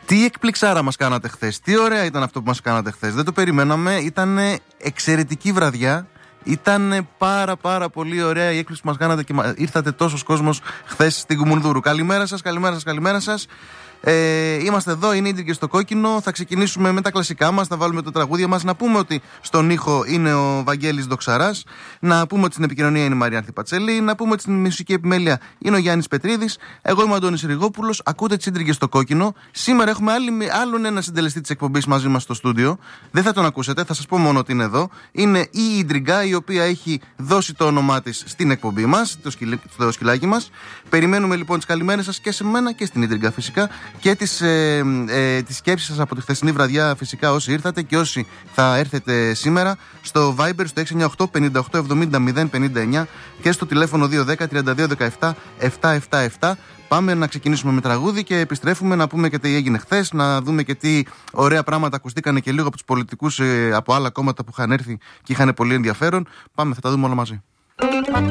Τι εκπληξάρα μας κάνατε χθες. Τι ωραία ήταν αυτό που μας κάνατε χθες. Δεν το περιμέναμε. Ήταν εξαιρετική βραδιά. Ήταν πάρα πολύ ωραία η έκπληξη που μας κάνατε και ήρθατε τόσος κόσμος χθες στην Κουμουνδούρου. Καλημέρα σας. Είμαστε εδώ, είναι Ίντριγκες στο κόκκινο. Θα ξεκινήσουμε με τα κλασικά μας, θα βάλουμε το τραγούδια μας. Να πούμε ότι στον ήχο είναι ο Βαγγέλης Δοξαράς. Να πούμε ότι στην επικοινωνία είναι η Μαριάνθη Πατσέλη. Να πούμε ότι στην μουσική επιμέλεια είναι ο Γιάννης Πετρίδης. Εγώ είμαι ο Αντώνης Ριγόπουλος. Ακούτε τις Ίντριγκες στο κόκκινο. Σήμερα έχουμε άλλον ένα συντελεστή της εκπομπής μαζί μας στο στούντιο. Δεν θα τον ακούσετε, θα σας πω μόνο ότι είναι εδώ. Είναι η Ίντριγκα, η οποία έχει δώσει το όνομά της στην εκπομπή μας, το σκυλάκι μας. Περιμένουμε λοιπόν τις καλημέρες σας και σε μένα και στην Ίντριγκα φυσικά. Και τις σκέψεις σας από τη χθεσινή βραδιά, φυσικά όσοι ήρθατε και όσοι θα έρθετε σήμερα, στο Viber στο 698 58 70 059 και στο τηλέφωνο 210 32 17 777. Πάμε να ξεκινήσουμε με τραγούδι και επιστρέφουμε να πούμε και τι έγινε χθες, να δούμε και τι ωραία πράγματα ακουστήκανε και λίγο από τους πολιτικούς από άλλα κόμματα που είχαν έρθει και είχαν πολύ ενδιαφέρον. Πάμε, θα τα δούμε όλα μαζί.